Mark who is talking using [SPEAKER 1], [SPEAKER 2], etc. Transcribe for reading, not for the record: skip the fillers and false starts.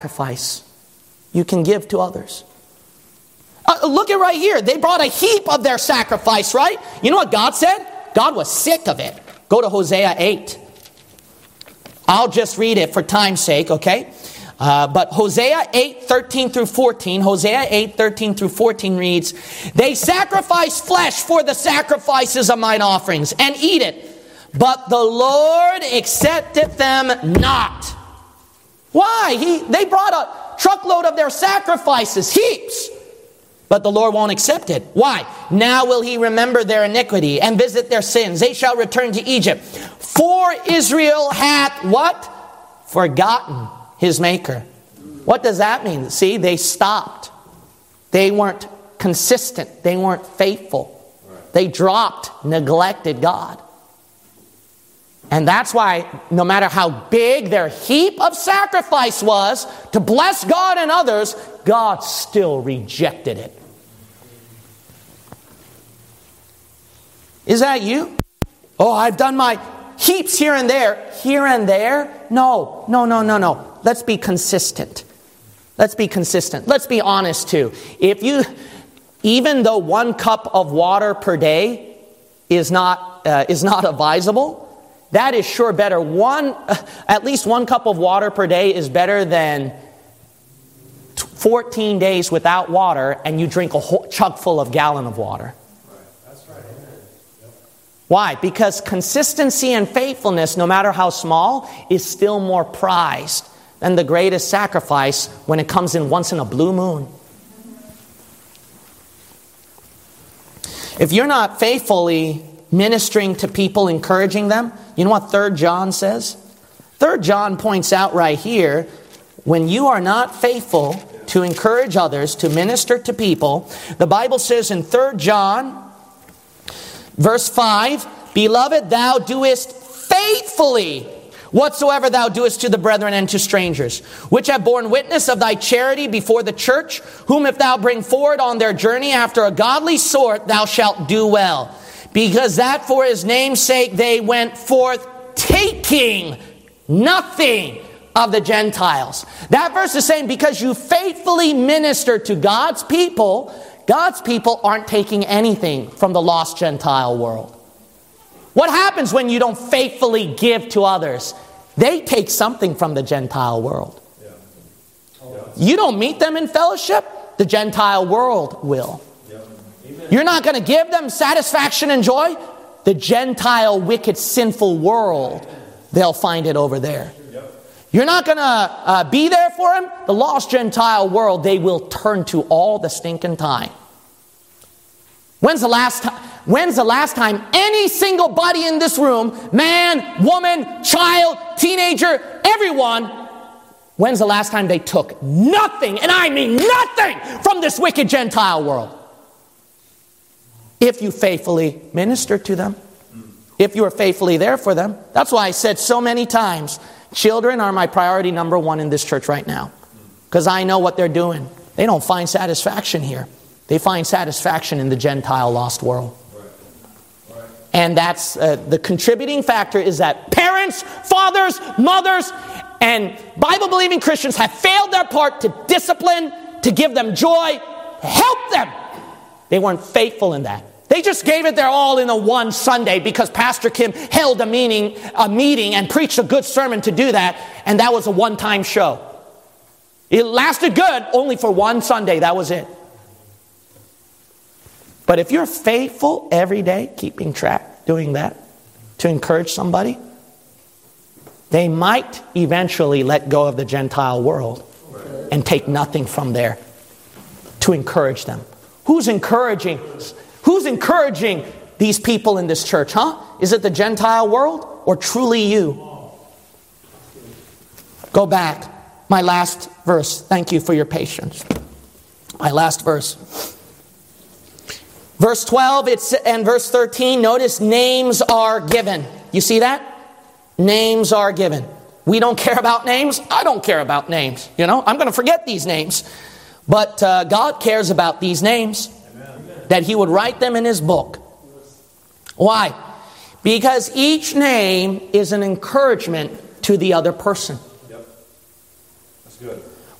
[SPEAKER 1] sacrifice you can give to others. Look at right here. They brought a heap of their sacrifice, right? You know what God said? God was sick of it. Go to Hosea 8. I'll just read it for time's sake, okay? But Hosea 8, 13 through 14, Hosea 8, 13 through 14 reads, "They sacrifice flesh for the sacrifices of mine offerings, and eat it. But the Lord accepteth them not." Why? They brought a truckload of their sacrifices, heaps. But the Lord won't accept it. Why? "Now will he remember their iniquity and visit their sins. They shall return to Egypt. For Israel hath" what? "Forgotten his maker." What does that mean? See, they stopped. They weren't consistent. They weren't faithful. They dropped, neglected God. And that's why no matter how big their heap of sacrifice was to bless God and others, God still rejected it. Is that you? "Oh, I've done my heaps here and there." Here and there? No. Let's be consistent. Let's be consistent. Let's be honest too. Even though 1 cup of water per day is not advisable, that is sure better. At least 1 cup of water per day is better than 14 days without water and you drink a whole jug full of gallon of water.
[SPEAKER 2] That's right.
[SPEAKER 1] Why? Because consistency and faithfulness, no matter how small, is still more prized than the greatest sacrifice when it comes in once in a blue moon. If you're not faithfully ministering to people, encouraging them, you know what 3 John says? 3 John points out right here, when you are not faithful to encourage others, to minister to people, the Bible says in 3 John, verse 5, "Beloved, thou doest faithfully whatsoever thou doest to the brethren and to strangers, which have borne witness of thy charity before the church, whom if thou bring forward on their journey after a godly sort, thou shalt do well. Because that for his name's sake they went forth taking nothing of the Gentiles." That verse is saying because you faithfully minister to God's people aren't taking anything from the lost Gentile world. What happens when you don't faithfully give to others? They take something from the Gentile world. You don't meet them in fellowship, the Gentile world will. You're not going to give them satisfaction and joy, the Gentile, wicked, sinful world, they'll find it over there. You're not going to be there for them, the lost Gentile world, they will turn to all the stinking time. When's the last time any single body in this room, man, woman, child, teenager, everyone, when's the last time they took nothing, and I mean nothing, from this wicked Gentile world? If you faithfully minister to them, if you are faithfully there for them. That's why I said so many times, children are my priority number 1 in this church right now. Because I know what they're doing. They don't find satisfaction here. They find satisfaction in the Gentile lost world. And that's the contributing factor is that parents, fathers, mothers, and Bible-believing Christians have failed their part to discipline, to give them joy, to help them. They weren't faithful in that. They just gave it their all in a one Sunday because Pastor Kim held a meeting and preached a good sermon to do that, and that was a one-time show. It lasted good only for one Sunday. That was it. But if you're faithful every day, keeping track, doing that, to encourage somebody, they might eventually let go of the Gentile world and take nothing from there to encourage them. Who's encouraging these people in this church, huh? Is it the Gentile world or truly you? Go back. My last verse. Thank you for your patience. My last verse. Verse 12 and verse 13, notice names are given. You see that? Names are given. We don't care about names. I don't care about names. You know, I'm going to forget these names. But God cares about these names. Amen. That He would write them in His book. Why? Because each name is an encouragement to the other person.
[SPEAKER 2] Yep. That's good.